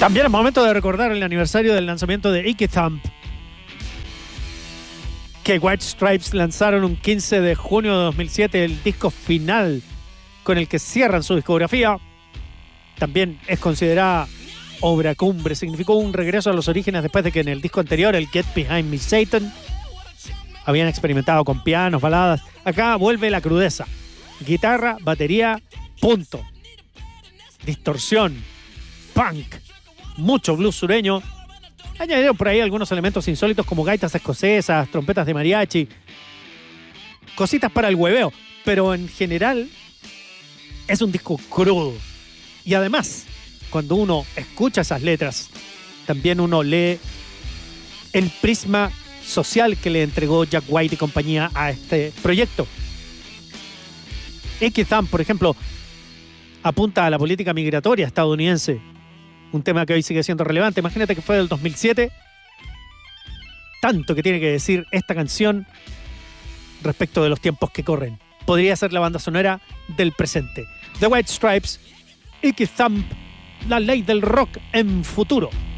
También es momento de recordar el aniversario del lanzamiento de Icky Thump, que White Stripes lanzaron un 15 de junio de 2007, el disco final con el que cierran su discografía. También es considerada obra cumbre, significó un regreso a los orígenes después de que en el disco anterior, el Get Behind Me Satan, habían experimentado con pianos, baladas. Acá vuelve la crudeza: guitarra, batería, punto. Distorsión, punk, mucho blues sureño. Añadieron por ahí algunos elementos insólitos como gaitas escocesas, trompetas de mariachi, cositas para el hueveo, pero en general es un disco crudo. Y además, cuando uno escucha esas letras, también uno lee el prisma social que le entregó Jack White y compañía a este proyecto. Icky Thump, por ejemplo, apunta a la política migratoria estadounidense, un tema que hoy sigue siendo relevante. Imagínate que fue del 2007, tanto que tiene que decir esta canción respecto de los tiempos que corren. Podría ser la banda sonora del presente. The White Stripes, Icky Thump, la ley del rock en futuro.